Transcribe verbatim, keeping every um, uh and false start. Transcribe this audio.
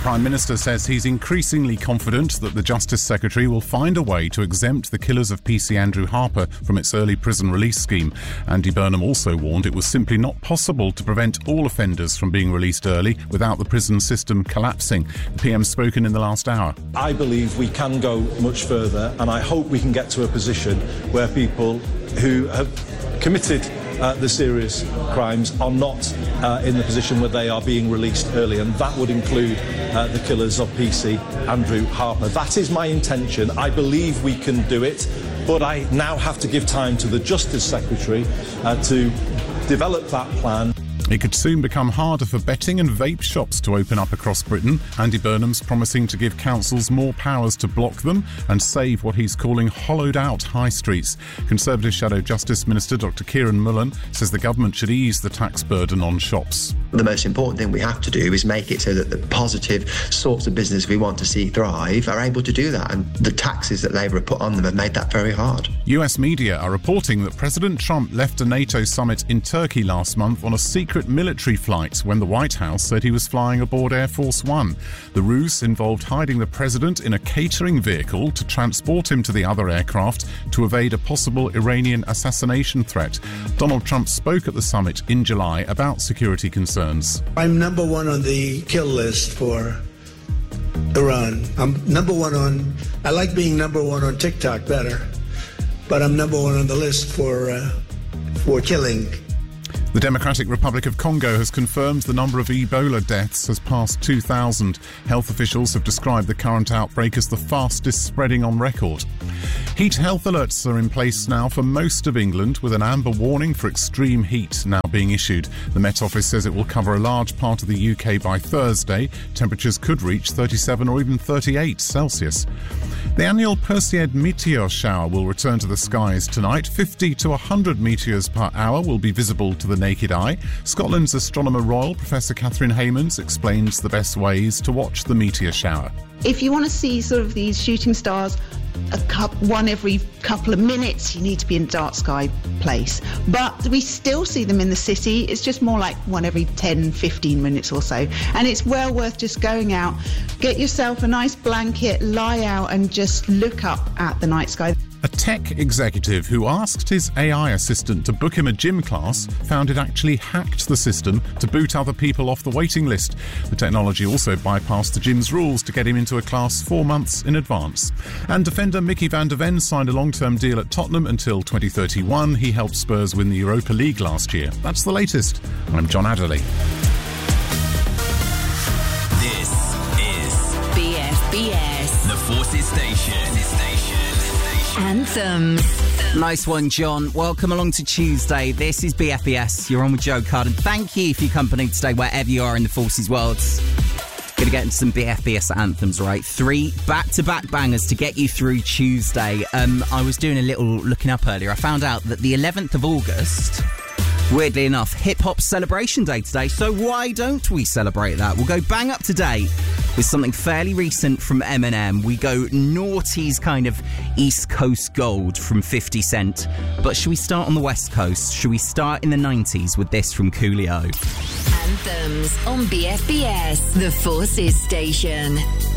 Prime Minister says he's increasingly confident that the Justice Secretary will find a way to exempt the killers of P C Andrew Harper from its early prison release scheme. Andy Burnham also warned it was simply not possible to prevent all offenders from being released early without the prison system collapsing. The P M spoken in the last hour. I believe we can go much further, and I hope we can get to a position where people who have committed Uh, the serious crimes are not uh, in the position where they are being released early, and that would include uh, the killers of P C Andrew Harper. That is my intention. I believe we can do it, but I now have to give time to the Justice Secretary uh, to develop that plan. It could soon become harder for betting and vape shops to open up across Britain. Andy Burnham's promising to give councils more powers to block them and save what he's calling hollowed-out high streets. Conservative Shadow Justice Minister Doctor Kieran Mullen says the government should ease the tax burden on shops. The most important thing we have to do is make it so that the positive sorts of business we want to see thrive are able to do that, and the taxes that Labour have put on them have made that very hard. U S media are reporting that President Trump left a NATO summit in Turkey last month on a secret military flight when the White House said he was flying aboard Air Force One. The ruse involved hiding the president in a catering vehicle to transport him to the other aircraft to evade a possible Iranian assassination threat. Donald Trump spoke at the summit in July about security concerns. I'm number one on the kill list for Iran. I'm number one on, I like being number one on TikTok better, but I'm number one on the list for uh, for killing. The Democratic Republic of Congo has confirmed the number of Ebola deaths has passed two thousand. Health officials have described the current outbreak as the fastest spreading on record. Heat health alerts are in place now for most of England, with an amber warning for extreme heat now being issued. The Met Office says it will cover a large part of the U K by Thursday. Temperatures could reach thirty-seven or even thirty-eight Celsius. The annual Perseid meteor shower will return to the skies tonight. fifty to one hundred meteors per hour will be visible to the naked eye. Scotland's Astronomer Royal, Professor Catherine Haymans, explains the best ways to watch the meteor shower. If you want to see sort of these shooting stars, a cup, one every couple of minutes, you need to be in a dark sky place. But we still see them in the city. It's just more like one every ten, fifteen minutes or so. And it's well worth just going out, get yourself a nice blanket, lie out and just look up at the night sky. A tech executive who asked his A I assistant to book him a gym class found it actually hacked the system to boot other people off the waiting list. The technology also bypassed the gym's rules to get him into a class four months in advance. And defender Mickey van der Ven signed a long-term deal at Tottenham until twenty thirty-one. He helped Spurs win the Europa League last year. That's the latest. I'm John Adderley. This is B F B S, the Forces Station. Anthems. Nice one, John. Welcome along to Tuesday. This is B F B S. You're on with Joe Carden. Thank you for your company today, wherever you are in the Forces world. Going to get into some B F B S anthems, right? Three back-to-back bangers to get you through Tuesday. Um, I was doing a little looking up earlier. I found out that the eleventh of August... weirdly enough, hip-hop celebration day today, so why don't we celebrate that? We'll go bang up to date with something fairly recent from Eminem. We go naughty's kind of East Coast gold from fifty cent. But should we start on the West Coast? Should we start in the nineties with this from Coolio? Anthems on B F B S, the Forces Station.